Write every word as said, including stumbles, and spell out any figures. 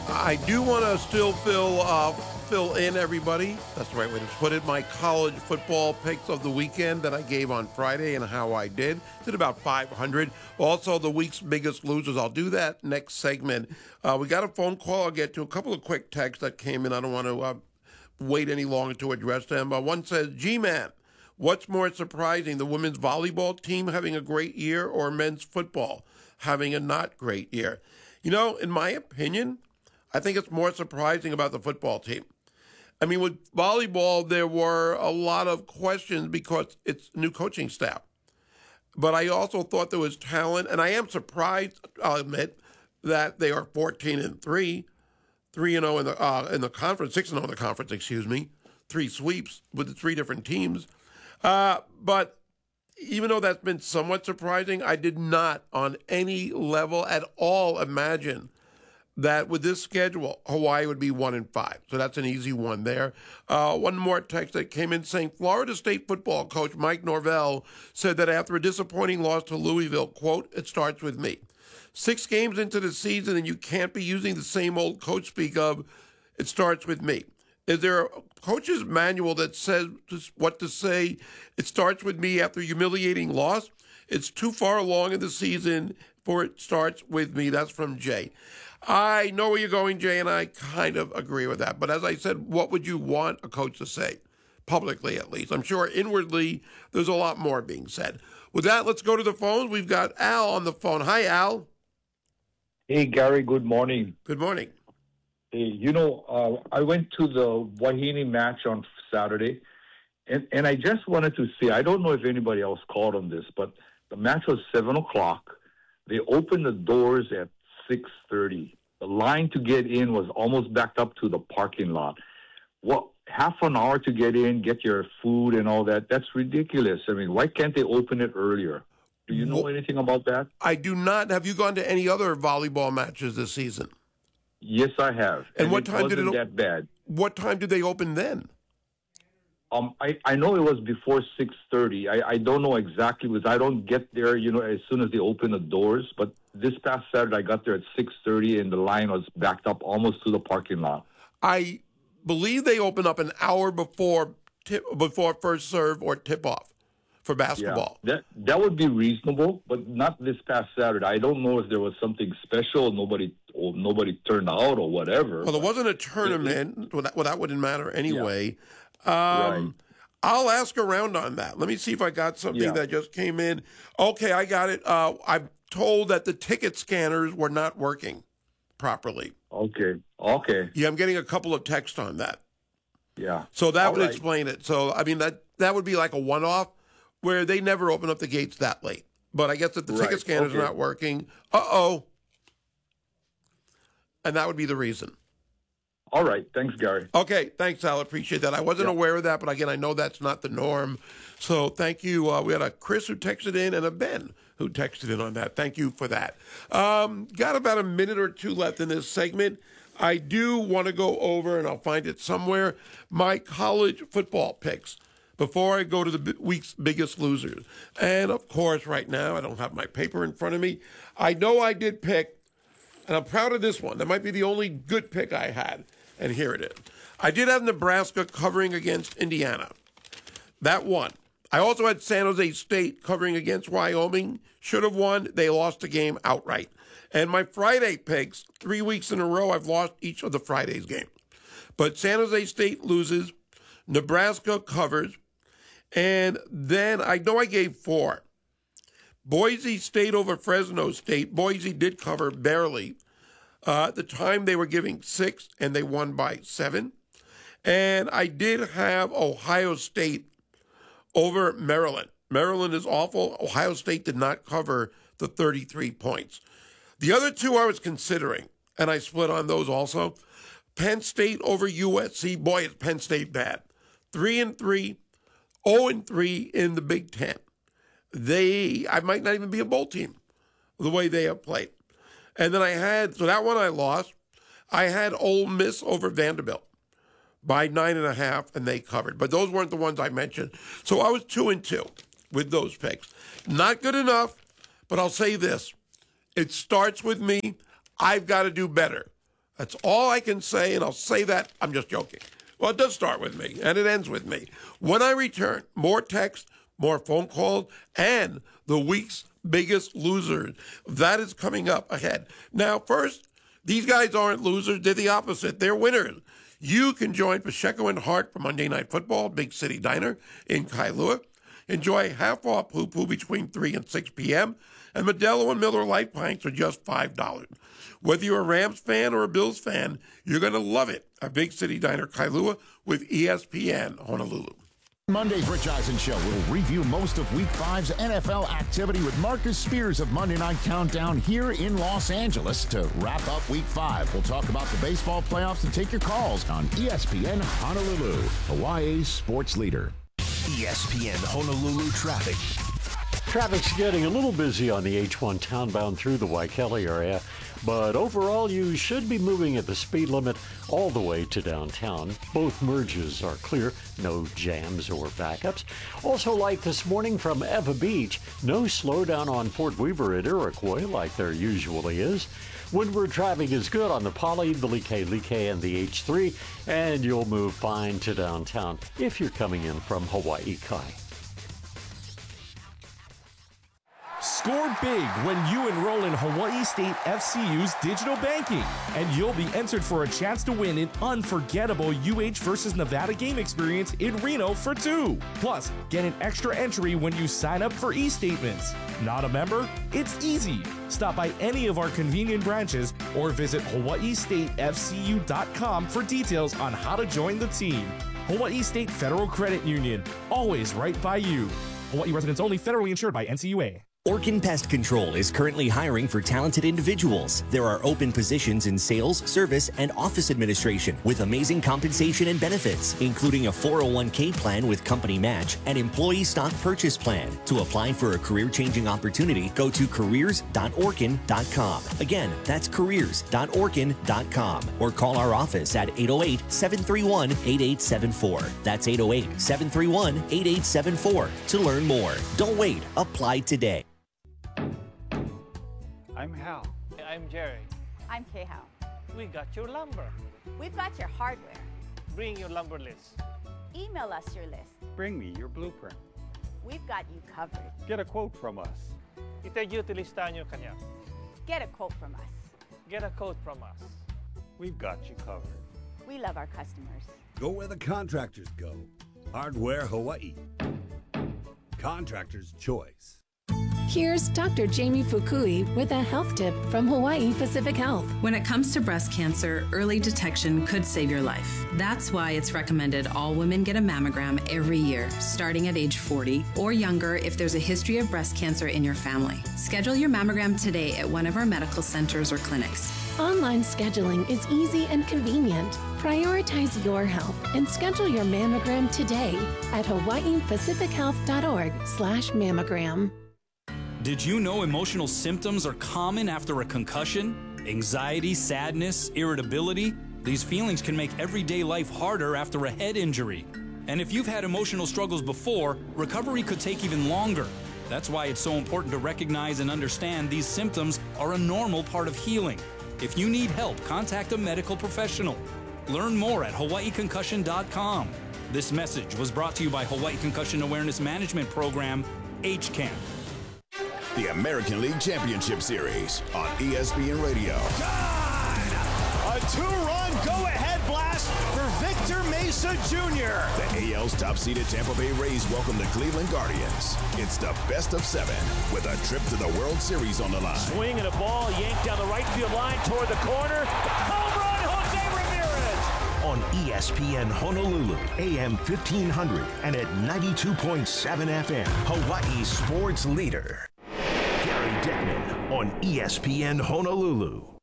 I do want to still fill uh, fill in everybody. That's the right way to put it. My college football picks of the weekend that I gave on Friday and how I did. Did about five hundred. Also, the week's biggest losers. I'll do that next segment. Uh, we got a phone call. I'll get to a couple of quick texts that came in. I don't want to uh, wait any longer to address them. Uh, one says, G-Man, what's more surprising, the women's volleyball team having a great year or men's football having a not great year? You know, in my opinion, I think it's more surprising about the football team. I mean, with volleyball, there were a lot of questions because it's new coaching staff. But I also thought there was talent, and I am surprised, I'll admit, that they are fourteen and three, three and oh in the uh, in the conference, six and oh in the conference, excuse me, three sweeps with the three different teams. Uh, but even though that's been somewhat surprising, I did not on any level at all imagine that with this schedule, Hawaii would be one and five. So that's an easy one there. Uh, one more text that came in saying Florida State football coach Mike Norvell said that after a disappointing loss to Louisville, quote, it starts with me. Six games into the season and you can't be using the same old coach speak of, it starts with me. Is there a coach's manual that says what to say? It starts with me after humiliating loss. It's too far along in the season for it starts with me. That's from Jay. I know where you're going, Jay, and I kind of agree with that. But as I said, what would you want a coach to say? Publicly, at least. I'm sure inwardly there's a lot more being said. With that, let's go to the phones. We've got Al on the phone. Hi, Al. Hey, Gary, good morning. Good morning. Hey, you know, uh, I went to the Wahine match on Saturday, and, and I just wanted to say, I don't know if anybody else called on this, but the match was seven o'clock. They opened the doors at six thirty. The line to get in was almost backed up to the parking lot. What, half an hour to get in, get your food and all that? That's ridiculous. I mean, why can't they open it earlier? Do you know well, anything about that? I do not. Have you gone to any other volleyball matches this season? Yes, I have. And, and what it time wasn't did it? That bad. What time did they open then? Um, I, I know it was before six thirty. I, I don't know exactly because I don't get there, you know, as soon as they open the doors. But this past Saturday, I got there at six thirty, and the line was backed up almost to the parking lot. I believe they open up an hour before tip, before first serve or tip-off for basketball. Yeah, that, that would be reasonable, but not this past Saturday. I don't know if there was something special, nobody or nobody turned out or whatever. Well, there wasn't a tournament. Well, that, well, that wouldn't matter anyway. Yeah. Um, right. I'll ask around on that. Let me see if I got something Yeah. that just came in. Okay, I got it. Uh, I'm told that the ticket scanners were not working properly. Okay. Okay. Yeah, I'm getting a couple of texts on that. Yeah. So that All would right. explain it. So, I mean, that, that would be like a one-off where they never open up the gates that late. But I guess if the Right. ticket scanners Okay. are not working, uh-oh. And that would be the reason. All right. Thanks, Gary. Okay, thanks, Al. Appreciate that. I wasn't Yep. aware of that, but again, I know that's not the norm. So thank you. Uh, we had a Chris who texted in and a Ben who texted in on that. Thank you for that. Um, got about a minute or two left in this segment. I do want to go over, and I'll find it somewhere, my college football picks before I go to the b- week's biggest losers. And, of course, right now, I don't have my paper in front of me. I know I did pick, and I'm proud of this one. That might be the only good pick I had. And here it is. I did have Nebraska covering against Indiana. That won. I also had San Jose State covering against Wyoming. Should have won. They lost the game outright. And my Friday picks, three weeks in a row, I've lost each of the Friday's games. But San Jose State loses. Nebraska covers. And then I know I gave four. Boise State over Fresno State. Boise did cover barely. Uh, at the time, they were giving six, and they won by seven. And I did have Ohio State over Maryland. Maryland is awful. Ohio State did not cover the thirty-three points. The other two I was considering, and I split on those also. Penn State over U S C. Boy, is Penn State bad. Three and three, oh and three in the Big Ten. They, I might not even be a bowl team the way they have played. And then I had, so that one I lost. I had Ole Miss over Vanderbilt by nine and a half, and they covered. But those weren't the ones I mentioned. So I was two and two with those picks. Not good enough, but I'll say this. It starts with me. I've got to do better. That's all I can say, and I'll say that. I'm just joking. Well, it does start with me, and it ends with me. When I return, more text, more phone calls, and the week's biggest losers. That is coming up ahead. Now, first, these guys aren't losers. They're the opposite. They're winners. You can join Pacheco and Hart for Monday Night Football, Big City Diner in Kailua. Enjoy half-off poo-poo between three and six p.m., and Modelo and Miller Lite pints are just five dollars. Whether you're a Rams fan or a Bills fan, you're going to love it at Big City Diner Kailua with E S P N Honolulu. Monday's Rich Eisen Show will review most of Week five's N F L activity with Marcus Spears of Monday Night Countdown here in Los Angeles to wrap up Week five. We'll talk about the baseball playoffs and take your calls on E S P N Honolulu, Hawaii's sports leader. E S P N Honolulu traffic. Traffic's getting a little busy on the H one townbound through the Waikele area, but overall you should be moving at the speed limit all the way to downtown. Both merges are clear, no jams or backups. Also light this morning from Eva Beach, no slowdown on Fort Weaver at Iroquois like there usually is. Windward traffic is good on the Poly, the Like, and the H three, and you'll move fine to downtown if you're coming in from Hawaii Kai. Score big when you enroll in Hawaii State F C U's digital banking, and you'll be entered for a chance to win an unforgettable U H versus Nevada game experience in Reno for two. Plus, get an extra entry when you sign up for e-statements. Not a member? It's easy. Stop by any of our convenient branches or visit hawaii state f c u dot com for details on how to join the team. Hawaii State Federal Credit Union, always right by you. Hawaii residents only, federally insured by N C U A. Orkin Pest Control is currently hiring for talented individuals. There are open positions in sales, service, and office administration with amazing compensation and benefits, including a four oh one k plan with company match and employee stock purchase plan. To apply for a career-changing opportunity, go to careers dot orkin dot com. Again, that's careers dot orkin dot com, or call our office at eight oh eight, seven three one, eight eight seven four. That's eight oh eight, seven three one, eight eight seven four to learn more. Don't wait. Apply today. I'm Hal. I'm Jerry. I'm Kay-Hao. We got your lumber. We've got your hardware. Bring your lumber list. Email us your list. Bring me your blueprint. We've got you covered. Get a quote from us. Itagyuti listahan nyo kanya. Get a quote from us. Get a quote from us. We've got you covered. We love our customers. Go where the contractors go. Hardware Hawaii. Contractor's choice. Here's Doctor Jamie Fukui with a health tip from Hawaii Pacific Health. When it comes to breast cancer, early detection could save your life. That's why it's recommended all women get a mammogram every year, starting at age forty, or younger if there's a history of breast cancer in your family. Schedule your mammogram today at one of our medical centers or clinics. Online scheduling is easy and convenient. Prioritize your health and schedule your mammogram today at hawaii pacific health dot org slash mammogram. Did you know emotional symptoms are common after a concussion? Anxiety, sadness, irritability? These feelings can make everyday life harder after a head injury. And if you've had emotional struggles before, recovery could take even longer. That's why it's so important to recognize and understand these symptoms are a normal part of healing. If you need help, contact a medical professional. Learn more at hawaii concussion dot com. This message was brought to you by Hawaii Concussion Awareness Management Program, H C A M. The American League Championship Series on E S P N Radio. God! A two-run go-ahead blast for Victor Mesa Junior The A L's top-seeded Tampa Bay Rays welcome the Cleveland Guardians. It's the best of seven with a trip to the World Series on the line. Swing and a ball yanked down the right field line toward the corner. Home run, Jose Ramirez! On E S P N Honolulu, A M fifteen hundred and at ninety-two point seven F M, Hawaii's sports leader. Gary Dickman on E S P N Honolulu.